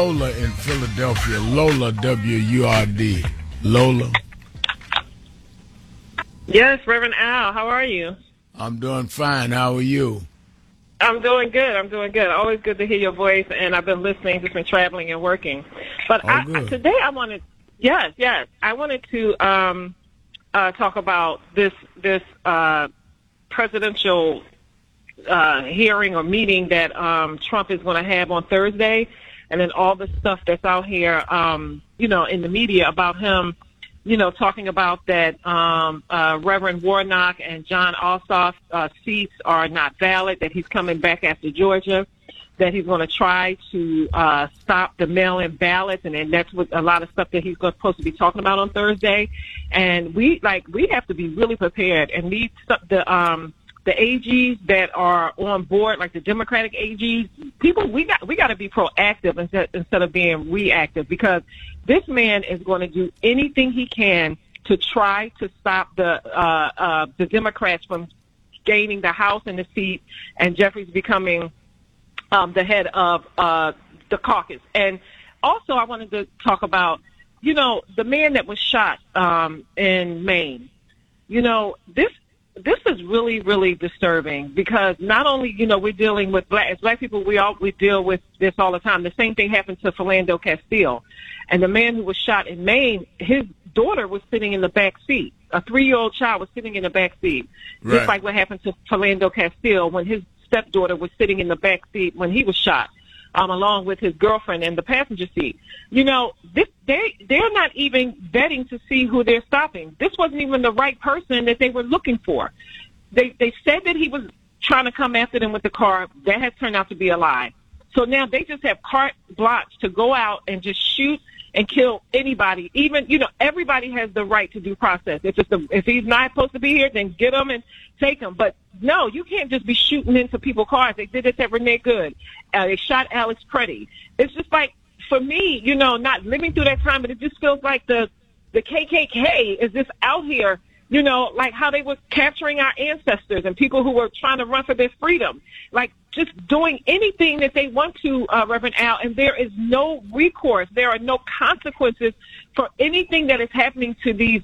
Lola in Philadelphia. Lola, W-U-R-D. Lola. Yes, Reverend Al, how are you? I'm doing fine. How are you? I'm doing good. Always good to hear your voice, and I've been listening, just been traveling and working. But Good. today I wanted to talk about this presidential hearing or meeting that Trump is going to have on Thursday, and then all the stuff that's out here, in the media about him, talking about that Reverend Warnock and John Ossoff's seats are not valid, that he's coming back after Georgia, that he's going to try to stop the mail-in ballots, and that's what a lot of stuff that he's supposed to be talking about on Thursday. And we have to be really prepared, and the AGs that are on board, like the Democratic AGs, we got to be proactive instead of being reactive, because this man is going to do anything he can to try to stop the Democrats from gaining the House and the seat, and Jeffries becoming the head of the caucus. And also, I wanted to talk about, the man that was shot in Maine. This is really, really disturbing, because not only, we're dealing with as black people, we deal with this all the time. The same thing happened to Philando Castile. And the man who was shot in Maine, his daughter was sitting in the back seat. A 3-year-old child was sitting in the back seat. Right. Just like what happened to Philando Castile when his stepdaughter was sitting in the back seat when he was shot, along with his girlfriend in the passenger seat. They're not even vetting to see who they're stopping. This wasn't even the right person that they were looking for. They said that he was trying to come after them with the car. That has turned out to be a lie. So now they just have carte blanche to go out and just shoot and kill anybody. Even, everybody has the right to due process. If he's not supposed to be here, then get him and take him. But no, you can't just be shooting into people's cars. They did it to Renee Good. They shot Alex Preddy. It's just like, for me, not living through that time, but it just feels like the KKK is just out here, like how they were capturing our ancestors and people who were trying to run for their freedom, like just doing anything that they want to, Reverend Al, and there is no recourse. There are no consequences for anything that is happening to these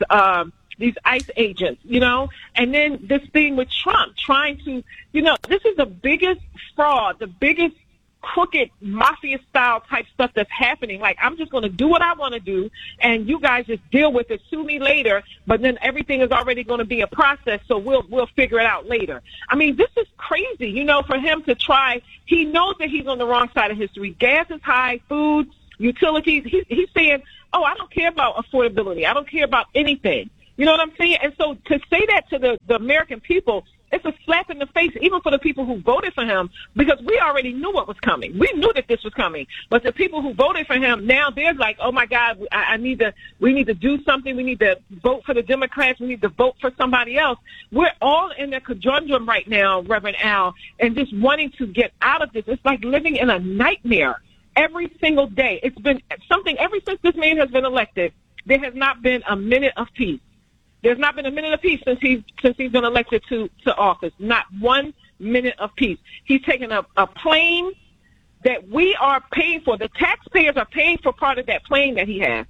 ICE agents, and then this thing with Trump trying to, this is the biggest fraud, the biggest crooked mafia style type stuff that's happening. Like, I'm just going to do what I want to do, and you guys just deal with it, sue me later, but then everything is already going to be a process, so we'll figure it out later. I mean, this is crazy, for him to try. He knows that he's on the wrong side of history. Gas is high, food, utilities. He's saying, oh, I don't care about affordability. I don't care about anything. You know what I'm saying? And so to say that to the American people, it's a slap in the face, even for the people who voted for him, because we already knew what was coming. We knew that this was coming. But the people who voted for him, now they're like, oh, my God, we need to do something. We need to vote for the Democrats. We need to vote for somebody else. We're all in a conundrum right now, Reverend Al, and just wanting to get out of this. It's like living in a nightmare every single day. It's been something ever since this man has been elected. There has not been a minute of peace. There's not been a minute of peace since he's been elected to office. Not 1 minute of peace. He's taken a plane that we are paying for. The taxpayers are paying for part of that plane that he has.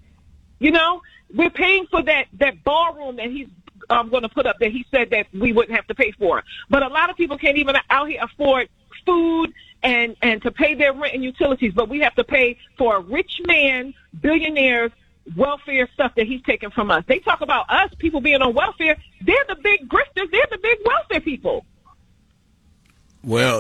We're paying for that ballroom that he's going to put up that he said that we wouldn't have to pay for. But a lot of people can't even out here afford food and to pay their rent and utilities. But we have to pay for a rich man, billionaires, welfare stuff that he's taken from us. They talk about us, people being on welfare. They're the big grifters. They're the big welfare people. Well,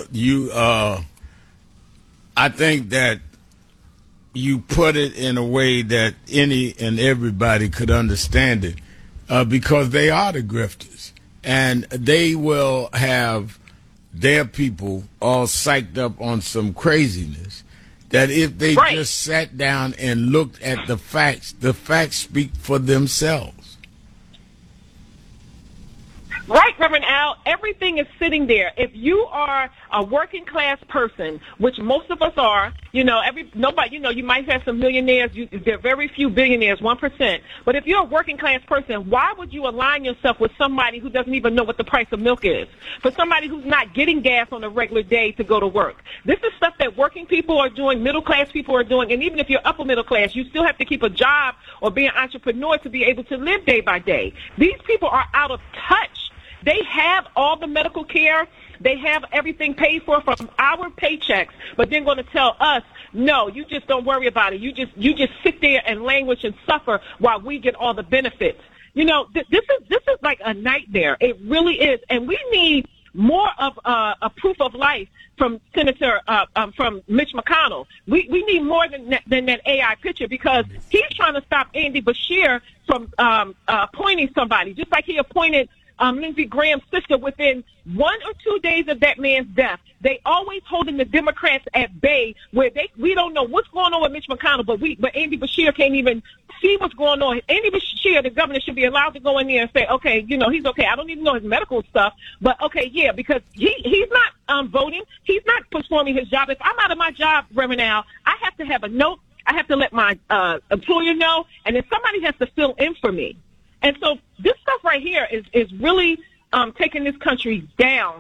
I think that you put it in a way that any and everybody could understand it, because they are the grifters, and they will have their people all psyched up on some craziness that if they just sat down and looked at the facts speak for themselves. Right, Reverend Al, everything is sitting there. If you are a working class person, which most of us are, nobody, you might have some millionaires. There are very few billionaires, 1%. But if you're a working class person, why would you align yourself with somebody who doesn't even know what the price of milk is? For somebody who's not getting gas on a regular day to go to work. This is stuff that working people are doing, middle class people are doing, and even if you're upper middle class, you still have to keep a job or be an entrepreneur to be able to live day by day. These people are out of touch. They have all the medical care. They have everything paid for from our paychecks, but they're going to tell us, no, you just don't worry about it. You just sit there and languish and suffer while we get all the benefits. This is like a nightmare. It really is, and we need more of a proof of life from from Mitch McConnell. We need more than that AI picture, because he's trying to stop Andy Beshear from appointing somebody, just like he appointed Lindsey Graham's sister within 1 or 2 days of that man's death. They always holding the Democrats at bay, where we don't know what's going on with Mitch McConnell, but Andy Beshear can't even see what's going on. Andy Beshear, the governor, should be allowed to go in there and say, okay, he's okay. I don't even know his medical stuff, but okay, yeah, because he's not voting. He's not performing his job. If I'm out of my job, Reverend Al, I have to have a note. I have to let my employer know, and then somebody has to fill in for me. And so this stuff right here is really taking this country down.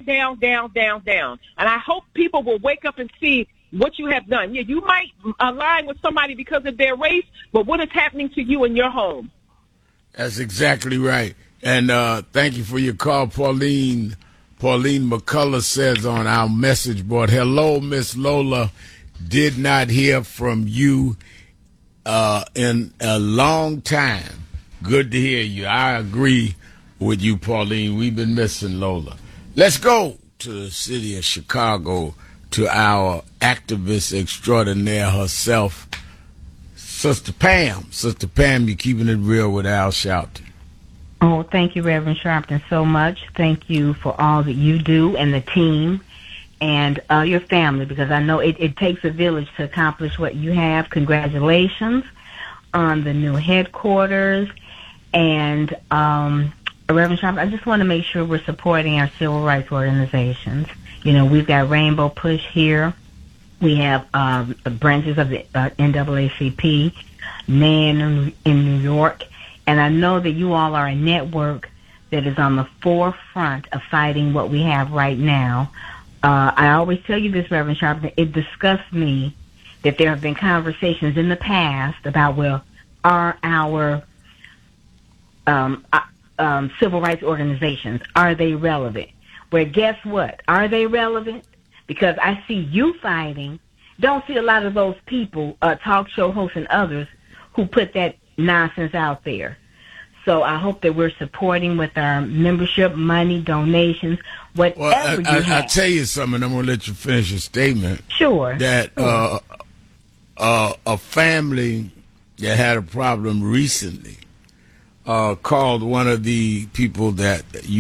And I hope people will wake up and see what you have done. Yeah, you might align with somebody because of their race, but what is happening to you in your home? That's exactly right. And thank you for your call, Pauline. Pauline McCullough says on our message board, hello, Miss Lola. Did not hear from you in a long time. Good to hear you. I agree with you, Pauline. We've been missing Lola. Let's go to the city of Chicago, to our activist extraordinaire herself, Sister Pam. Sister Pam, you're keeping it real with Al Sharpton. Oh, thank you, Reverend Sharpton, so much. Thank you for all that you do and the team and your family, because I know it takes a village to accomplish what you have. Congratulations on the new headquarters. And Reverend Sharpton, I just want to make sure we're supporting our civil rights organizations. We've got Rainbow Push here. We have branches of the NAACP, NAN in New York. And I know that you all are a network that is on the forefront of fighting what we have right now. I always tell you this, Reverend Sharpton, it disgusts me that there have been conversations in the past about, well, are our civil rights organizations, are they relevant? Well, guess what? Are they relevant? Because I see you fighting. Don't see a lot of those people, talk show hosts and others, who put that nonsense out there. So I hope that we're supporting with our membership, money, donations, whatever you have. I'll tell you something. I'm going to let you finish your statement. Sure. That a family that had a problem recently called one of the people that